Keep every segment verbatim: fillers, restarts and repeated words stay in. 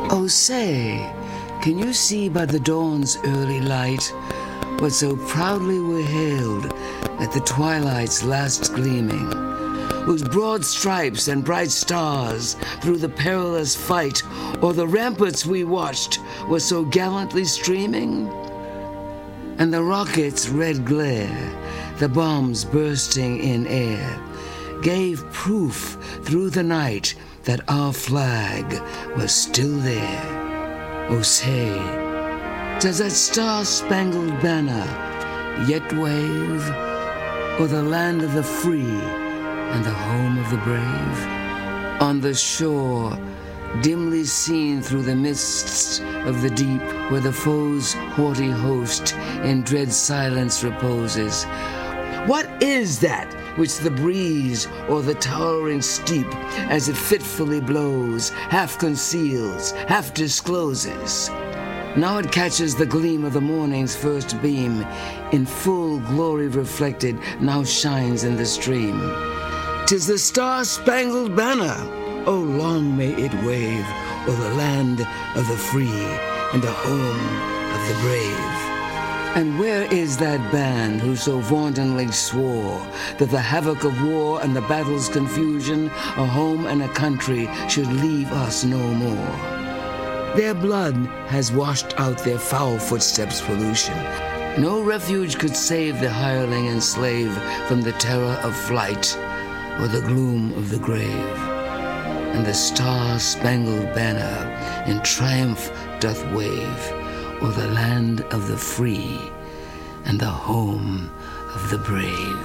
Oh, say, can you see by the dawn's early light what so proudly we hailed at the twilight's last gleaming, whose broad stripes and bright stars through the perilous fight o'er the ramparts we watched were so gallantly streaming? And the rocket's red glare, the bombs bursting in air, gave proof through the night that our flag was still there. Oh, say, does that star-spangled banner yet wave o'er the land of the free and the home of the brave? On the shore, dimly seen through the mists of the deep, where the foe's haughty host in dread silence reposes, what is that which the breeze o'er the towering steep, as it fitfully blows, half conceals, half discloses? Now it catches the gleam of the morning's first beam, in full glory reflected, now shines in the stream. 'Tis the star-spangled banner. Oh, long may it wave o'er the land of the free and the home of the brave. And where is that band who so vauntingly swore that the havoc of war and the battle's confusion, a home and a country, should leave us no more? Their blood has washed out their foul footsteps' pollution. No refuge could save the hireling and slave from the terror of flight or the gloom of the grave. And the star-spangled banner in triumph doth wave o'er the land of the free and the home of the brave.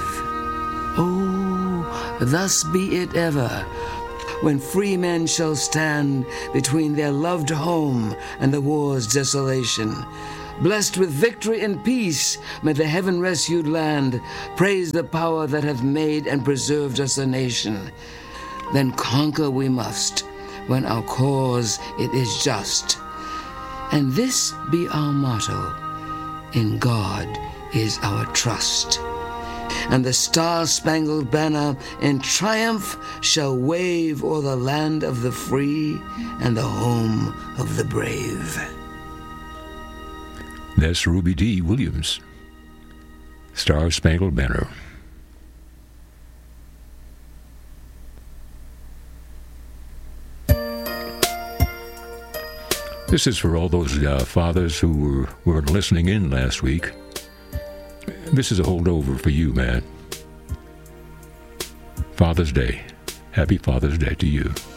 Oh, thus be it ever, when free men shall stand between their loved home and the war's desolation. Blessed with victory and peace, may the heaven-rescued land praise the power that hath made and preserved us a nation. Then conquer we must, when our cause it is just. And this be our motto, in God is our trust. And the star-spangled banner in triumph shall wave o'er the land of the free and the home of the brave. That's Ruby Dee Williams, Star-Spangled Banner. This is for all those uh, fathers who were, weren't listening in last week. This is a holdover for you, man. Father's Day. Happy Father's Day to you.